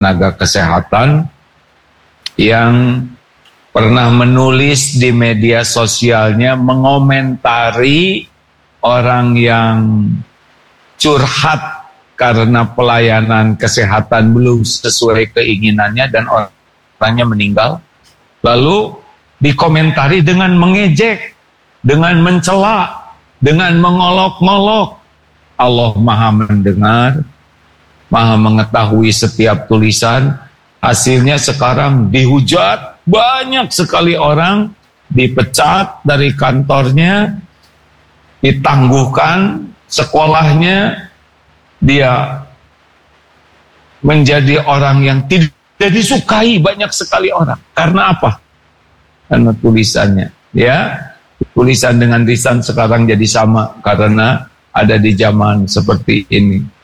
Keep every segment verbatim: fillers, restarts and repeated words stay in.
tenaga kesehatan yang pernah menulis di media sosialnya mengomentari orang yang curhat karena pelayanan kesehatan belum sesuai keinginannya dan orangnya meninggal. Lalu dikomentari dengan mengejek, dengan mencela, dengan mengolok-ngolok. Allah Maha mendengar, Maha mengetahui setiap tulisan. Hasilnya sekarang dihujat, banyak sekali orang dipecat dari kantornya, ditangguhkan sekolahnya, dia menjadi orang yang tidak disukai banyak sekali orang. Karena apa? Karena tulisannya. Ya, tulisan dengan lisan sekarang jadi sama karena ada di zaman seperti ini.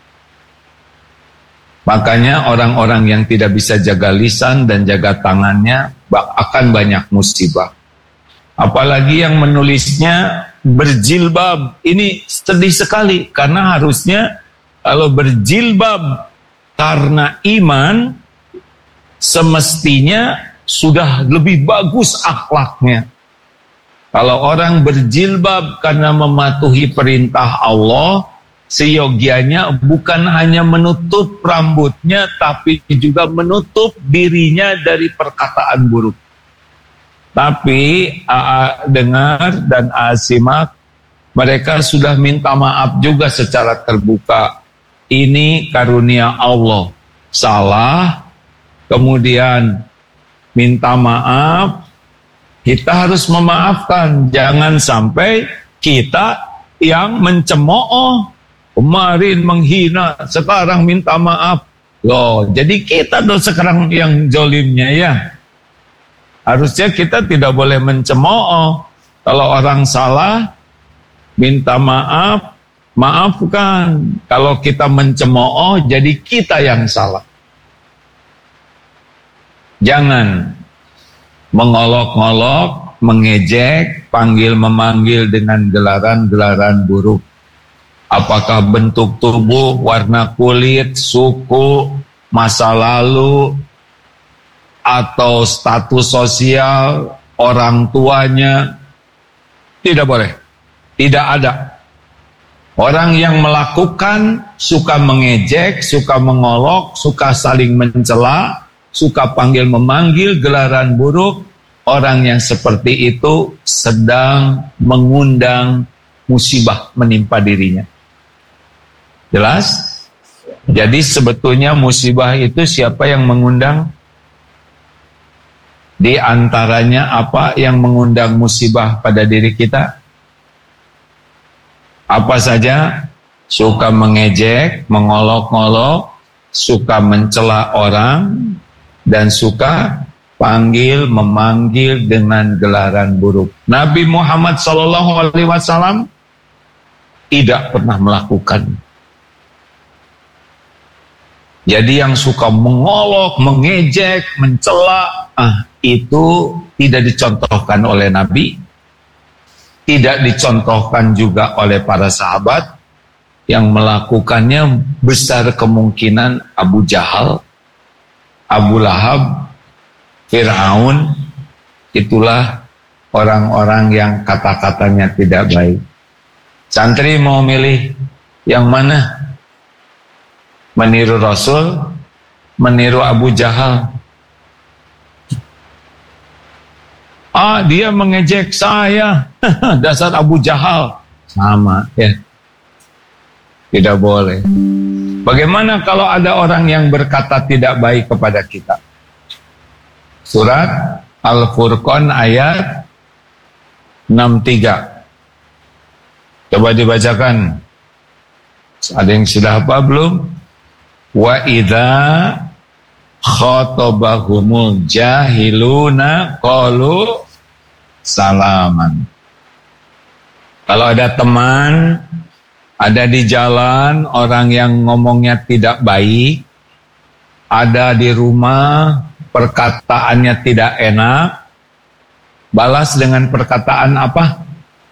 Makanya orang-orang yang tidak bisa jaga lisan dan jaga tangannya akan banyak musibah. Apalagi yang menulisnya berjilbab. Ini sedih sekali karena harusnya kalau berjilbab karena iman semestinya sudah lebih bagus akhlaknya. Kalau orang berjilbab karena mematuhi perintah Allah, seyogianya bukan hanya menutup rambutnya, tapi juga menutup dirinya dari perkataan buruk. Tapi A A dengar dan A A simak, mereka sudah minta maaf juga secara terbuka. Ini karunia Allah. Salah, kemudian minta maaf, kita harus memaafkan. Jangan sampai kita yang mencemooh, kemarin menghina, sekarang minta maaf. Loh, jadi kita dong sekarang yang zolimnya ya. Harusnya kita tidak boleh mencemooh. Kalau orang salah, minta maaf, maafkan. Kalau kita mencemooh, jadi kita yang salah. Jangan mengolok-ngolok, mengejek, panggil-memanggil dengan gelaran-gelaran buruk. Apakah bentuk tubuh, warna kulit, suku, masa lalu, atau status sosial, orang tuanya, tidak boleh. Tidak ada. Orang yang melakukan suka mengejek, suka mengolok, suka saling mencela, suka panggil-memanggil, gelaran buruk, orang yang seperti itu sedang mengundang musibah menimpa dirinya. Jelas? Jadi sebetulnya musibah itu siapa yang mengundang? Di antaranya apa yang mengundang musibah pada diri kita? Apa saja? Suka mengejek, mengolok-ngolok, suka mencela orang, dan suka panggil, memanggil dengan gelaran buruk. Nabi Muhammad shallallahu alaihi wasallam tidak pernah melakukan. Jadi yang suka mengolok, mengejek, mencela, ah, itu tidak dicontohkan oleh Nabi, tidak dicontohkan juga oleh para sahabat. Yang melakukannya besar kemungkinan Abu Jahal, Abu Lahab, Fir'aun. Itulah orang-orang yang kata-katanya tidak baik. Santri mau milih yang mana? Meniru Rasul, meniru Abu Jahal. Ah, dia mengejek saya. Dasar Abu Jahal. Sama, ya. Tidak boleh. Bagaimana kalau ada orang yang berkata tidak baik kepada kita? Surat Al-Furqan ayat enam puluh tiga. Coba dibacakan. Ada yang sudah apa belum? Wa idza khatabahumul jahiluna qalu salaman. Kalau ada teman, ada di jalan orang yang ngomongnya tidak baik, ada di rumah perkataannya tidak enak, balas dengan perkataan apa?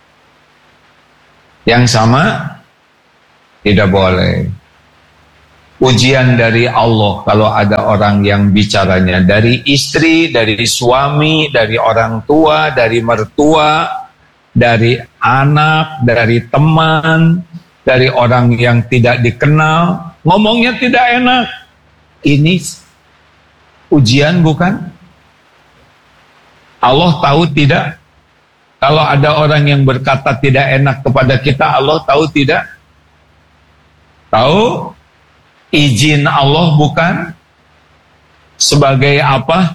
Yang sama? Tidak boleh. ujian dari Allah kalau ada orang yang bicaranya dari istri, dari suami, dari orang tua, dari mertua, dari anak, dari teman, dari orang yang tidak dikenal, ngomongnya tidak enak. Ini ujian bukan? Allah tahu tidak? Kalau ada orang yang berkata tidak enak kepada kita, Allah tahu tidak? Tahu? Izin Allah bukan? Sebagai apa?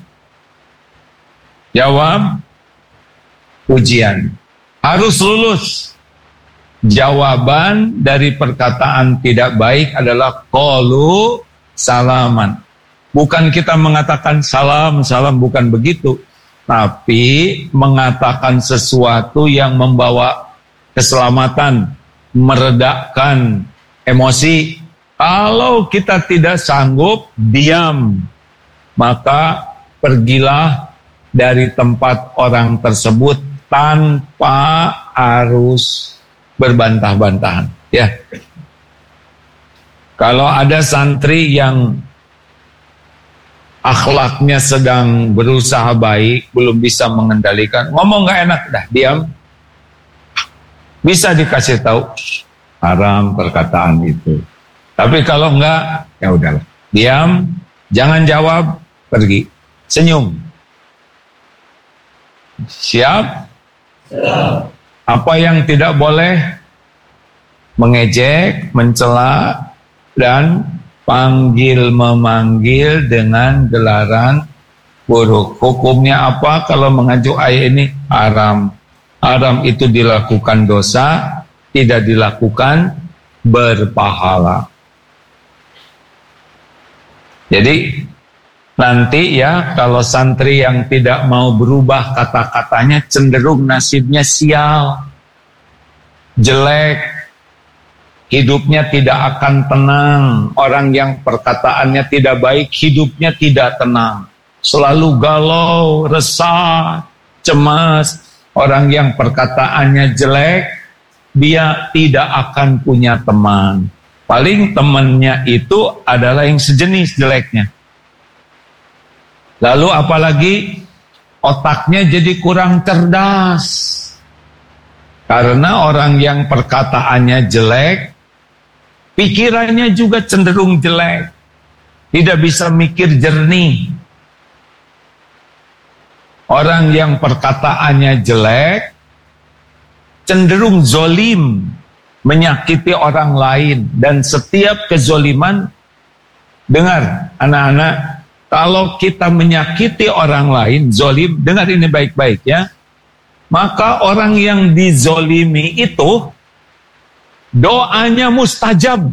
Jawab, ujian. Harus lulus. Jawaban dari perkataan tidak baik adalah qalu salaman. Bukan kita mengatakan salam, salam, bukan begitu. Tapi mengatakan sesuatu yang membawa keselamatan, meredakan emosi. Kalau kita tidak sanggup diam, maka pergilah dari tempat orang tersebut tanpa harus berbantah-bantahan. Ya, kalau ada santri yang akhlaknya sedang berusaha baik, belum bisa mengendalikan, ngomong gak enak, dah diam. Bisa dikasih tahu, haram perkataan itu. Tapi kalau enggak, ya udahlah. Diam, jangan jawab, pergi. Senyum. Siap? Siap. Apa yang tidak boleh? Mengejek, mencela, dan panggil memanggil dengan gelaran buruk. Hukumnya apa kalau mengajuk ayat ini? Haram. Haram itu dilakukan dosa, tidak dilakukan berpahala. Jadi nanti ya, kalau santri yang tidak mau berubah kata-katanya, cenderung nasibnya sial, jelek, hidupnya tidak akan tenang. Orang yang perkataannya tidak baik, hidupnya tidak tenang, selalu galau, resah, cemas. Orang yang perkataannya jelek, dia tidak akan punya teman. Paling temannya itu adalah yang sejenis jeleknya. Lalu apalagi otaknya jadi kurang cerdas. Karena orang yang perkataannya jelek, pikirannya juga cenderung jelek. Tidak bisa mikir jernih. Orang yang perkataannya jelek, cenderung zolim, menyakiti orang lain. Dan setiap kezoliman, dengar anak-anak, kalau kita menyakiti orang lain, zolim, dengar ini baik-baik ya, maka orang yang dizolimi itu doanya mustajab.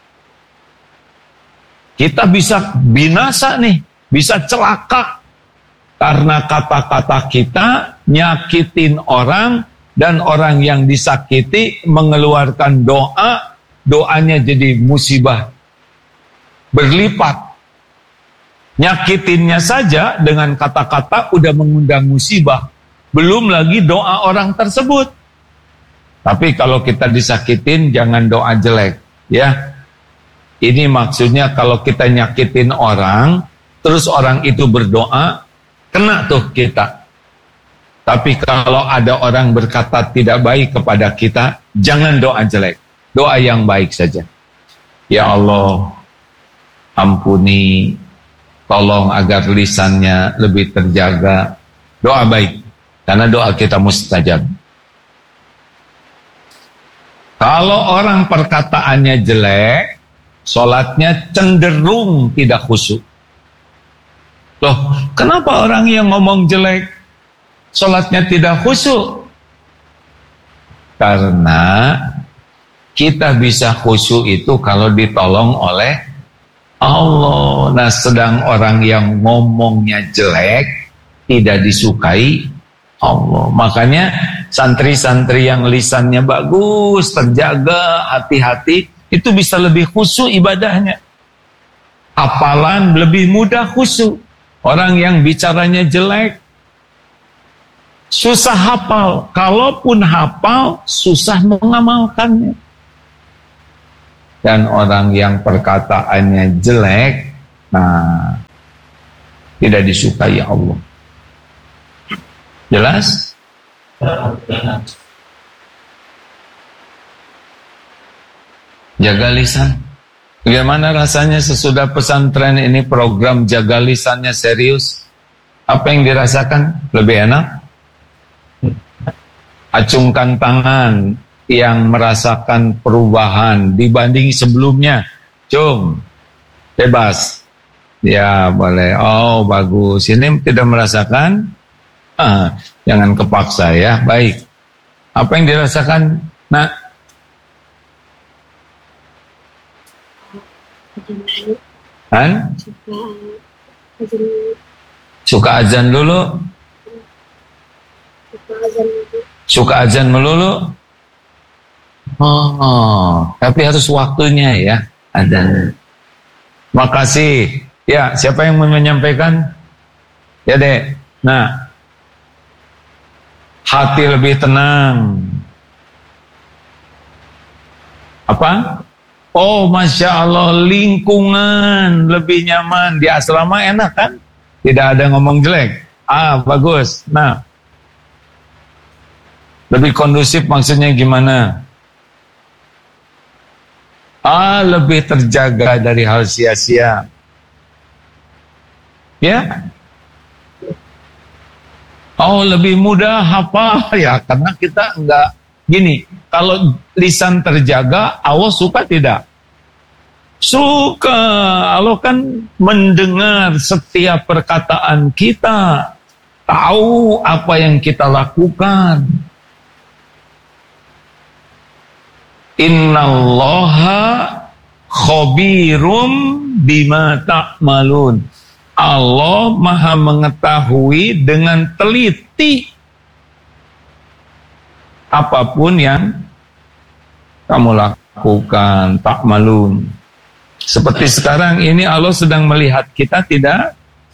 Kita bisa binasa nih, bisa celaka karena kata-kata kita nyakitin orang, dan orang yang disakiti mengeluarkan doa, doanya jadi musibah berlipat. Nyakitinnya saja dengan kata-kata udah mengundang musibah, belum lagi doa orang tersebut. Tapi kalau kita disakitin, jangan doa jelek ya. Ini maksudnya kalau kita nyakitin orang, terus orang itu berdoa, kena tuh kita. Tapi kalau ada orang berkata tidak baik kepada kita, jangan doa jelek, doa yang baik saja. Ya Allah, ampuni, tolong agar lisannya lebih terjaga. Doa baik, karena doa kita mustajab. Kalau orang perkataannya jelek, sholatnya cenderung tidak khusyuk. Loh, kenapa orang yang ngomong jelek sholatnya tidak khusyuk? Karena kita bisa khusyuk itu kalau ditolong oleh Allah. Nah, sedang orang yang ngomongnya jelek tidak disukai Allah. Makanya santri-santri yang lisannya bagus, terjaga, hati-hati, itu bisa lebih khusyuk ibadahnya. Hafalan lebih mudah khusyuk. Orang yang bicaranya jelek susah hafal. Kalaupun hafal, susah mengamalkannya. dan orang yang perkataannya jelek, nah tidak disukai Allah. Jelas? Jaga lisan. Bagaimana rasanya sesudah pesantren ini program jaga lisannya serius? Apa yang dirasakan? Lebih enak? Acungkan tangan yang merasakan perubahan dibanding sebelumnya. Cung, bebas. Ya boleh. Oh bagus. Ini tidak merasakan? Ah, jangan kepaksa ya. Baik. Apa yang dirasakan? Nah, kan? Suka azan dulu. Suka azan melulu. Oh, tapi harus waktunya ya azan. Makasih. Ya, siapa yang mau menyampaikan? Ya, Dek. Nah, hati lebih tenang. Apa? Oh, Masya Allah, lingkungan lebih nyaman. Di asrama enak kan? Tidak ada ngomong jelek. Ah, bagus. Nah, lebih kondusif maksudnya gimana? Ah, lebih terjaga dari hal sia-sia. Ya? Oh, lebih mudah hafal ya, karena kita enggak gini. Kalau lisan terjaga, Allah suka tidak? Suka. Allah kan mendengar setiap perkataan kita, tahu apa yang kita lakukan. Innallaha khabirum bima ta'malun. Allah maha mengetahui dengan teliti apapun yang kamu lakukan, ta'malun. Seperti sekarang ini Allah sedang melihat kita tidak?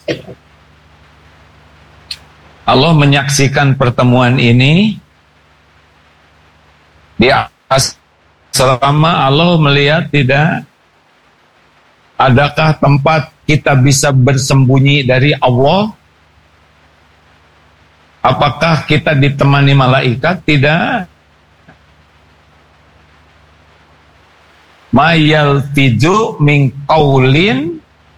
Allah menyaksikan pertemuan ini di asrama. Allah melihat tidak? Adakah tempat kita bisa bersembunyi dari Allah? Apakah kita ditemani malaikat? Tidak. Ma yalfidzu min qaulin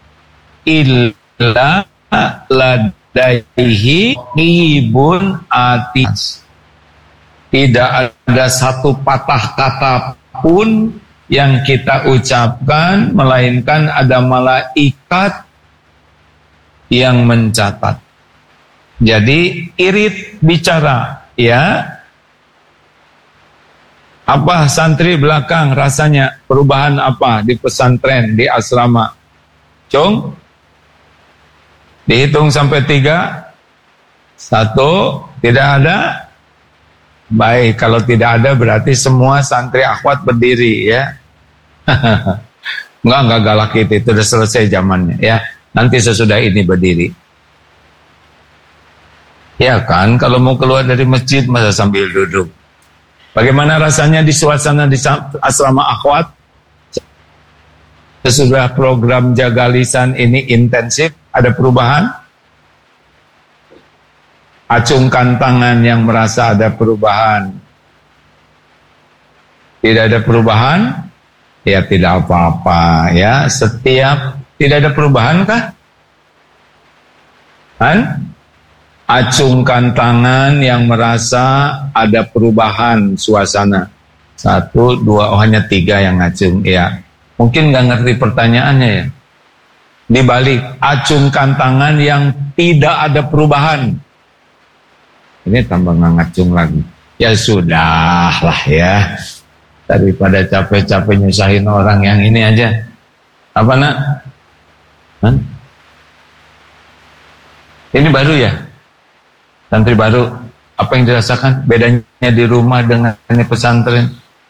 illa ladaihi raqibun atid. Tidak ada satu patah kata pun yang kita ucapkan, melainkan ada malaikat yang mencatat. Jadi irit bicara, ya. Apa santri belakang rasanya perubahan apa di pesantren, di asrama? Cung, dihitung sampai tiga. Satu, tidak ada. Baik, kalau tidak ada berarti semua santri akhwat berdiri ya. Enggak, enggak galak itu, itu sudah selesai zamannya ya. Nanti sesudah ini berdiri. Ya kan, kalau mau keluar dari masjid masa sambil duduk. Bagaimana rasanya di suasana di asrama akhwat? Sesudah program jaga lisan ini intensif, ada perubahan? Acungkan tangan yang merasa ada perubahan. Tidak ada perubahan? Ya tidak apa-apa ya. Setiap tidak ada perubahan kah? Kan? Acungkan tangan yang merasa ada perubahan suasana. Satu, dua, oh hanya tiga yang ngacung. Ya, mungkin nggak ngerti pertanyaannya ya. Dibalik, acungkan tangan yang tidak ada perubahan. Ini tambah nggak ngacung lagi. Ya sudah lah ya. Daripada capek-capek nyusahin orang yang ini aja. Apa nak? Hah? Ini baru ya? Santri baru. Apa yang dirasakan? Bedanya di rumah dengan ini pesantren?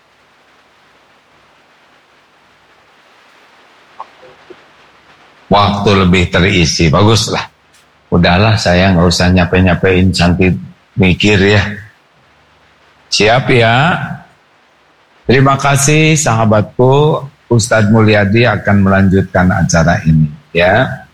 Waktu lebih terisi. Baguslah. Udahlah saya nggak usah nyape-nyapein santri mikir ya. Siap ya. Terima kasih sahabatku Ustadz Mulyadi akan melanjutkan acara ini, ya.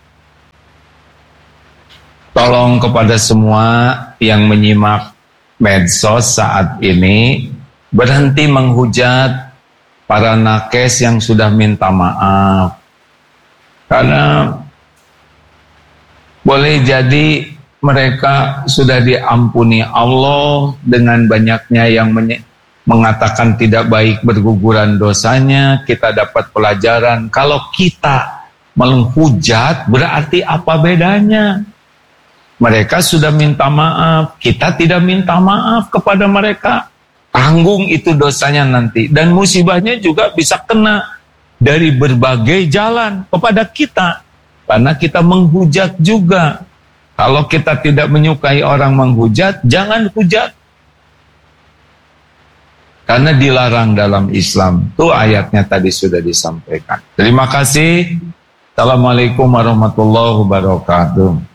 Tolong kepada semua yang menyimak medsos saat ini, berhenti menghujat para nakes yang sudah minta maaf. Karena boleh jadi mereka sudah diampuni Allah dengan banyaknya yang mengatakan tidak baik berguguran dosanya. Kita dapat pelajaran, kalau kita menghujat berarti apa bedanya? Mereka sudah minta maaf, kita tidak minta maaf kepada mereka. Tanggung itu dosanya nanti. Dan musibahnya juga bisa kena dari berbagai jalan kepada kita. Karena kita menghujat juga. Kalau kita tidak menyukai orang menghujat, jangan hujat. Karena dilarang dalam Islam. Itu ayatnya tadi sudah disampaikan. Terima kasih. Assalamualaikum warahmatullahi wabarakatuh.